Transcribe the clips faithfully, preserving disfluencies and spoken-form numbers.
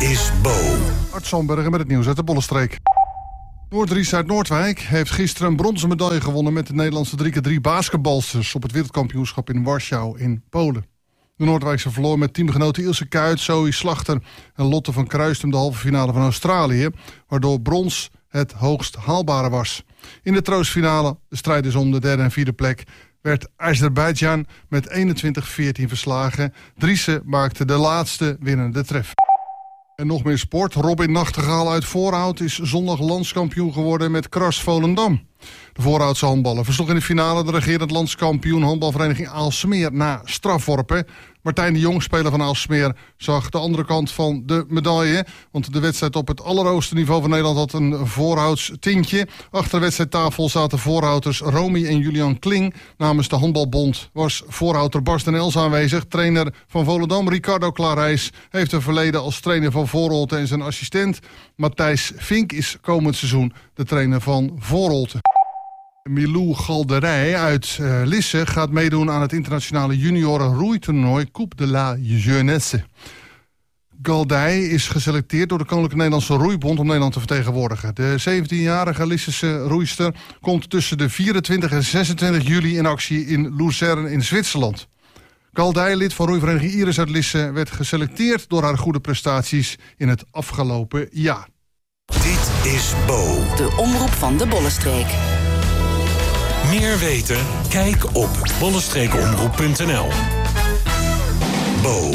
is Bo. Art Zandbergen met het nieuws uit de Bollenstreek. Noord-Ries uit Noordwijk heeft gisteren een bronzen medaille gewonnen met de Nederlandse drie keer drie basketbalsters op het wereldkampioenschap in Warschau in Polen. De Noordwijkse verloor met teamgenoten Ilse Kuyt, Zoe Slachter en Lotte van Kruistum de halve finale van Australië, waardoor brons het hoogst haalbare was. In de troostfinale, de strijd is om de derde en vierde plek, werd Azerbeidzjan met eenentwintig veertien verslagen. Driessen maakte de laatste winnende treffer. En nog meer sport. Robin Nachtegaal uit Voorhout is zondag landskampioen geworden met Kras Volendam. De Voorhoutse handballer versloeg in de finale de regerend landskampioen handbalvereniging Aalsmeer na strafworpen. Martijn de Jong, speler van Aalsmeer, zag de andere kant van de medaille. Want de wedstrijd op het allerhoogste niveau van Nederland had een Voorhouts tintje. Achter de wedstrijdtafel zaten Voorhouters Romy en Julian Kling. Namens de handbalbond was Voorhouter Bas den Els aanwezig. Trainer van Volendam, Ricardo Clarijs, heeft een verleden als trainer van Voorholte. En zijn assistent Matthijs Vink is komend seizoen de trainer van Voorholte. Milou Galderij uit uh, Lisse gaat meedoen aan het internationale junioren roeitoernooi Coupe de la Jeunesse. Galdij is geselecteerd door de Koninklijke Nederlandse Roeibond om Nederland te vertegenwoordigen. De zeventienjarige Lissische roeister komt tussen de vierentwintig en zesentwintig juli in actie in Luzern in Zwitserland. Galdij, lid van roeivereniging Iris uit Lisse, werd geselecteerd door haar goede prestaties in het afgelopen jaar. Dit is Bo. De omroep van de Bollenstreek. Meer weten? Kijk op bollenstreekomroep punt n l. Bo.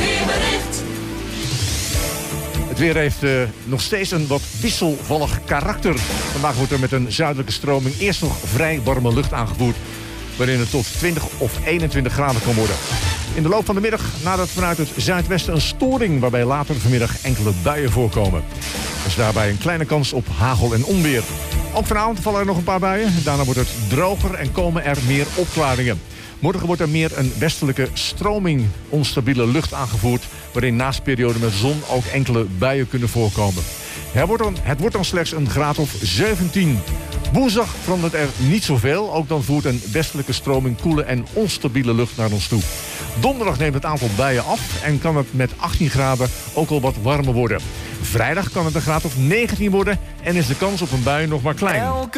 Het weer heeft uh, nog steeds een wat wisselvallig karakter. Vandaag wordt er met een zuidelijke stroming eerst nog vrij warme lucht aangevoerd, waarin het tot twintig of eenentwintig graden kan worden. In de loop van de middag nadert vanuit het zuidwesten een storing, waarbij later vanmiddag enkele buien voorkomen. Er is daarbij een kleine kans op hagel en onweer. Ook vanavond vallen er nog een paar buien. Daarna wordt het droger en komen er meer opklaringen. Morgen wordt er meer een westelijke stroming, onstabiele lucht aangevoerd, waarin naast perioden met zon ook enkele buien kunnen voorkomen. Het wordt dan, het wordt dan slechts een graad of zeventien. Woensdag verandert er niet zoveel. Ook dan voert een westelijke stroming koele en onstabiele lucht naar ons toe. Donderdag neemt het aantal buien af en kan het met achttien graden ook al wat warmer worden. Vrijdag kan het een graad of negentien worden en is de kans op een bui nog maar klein.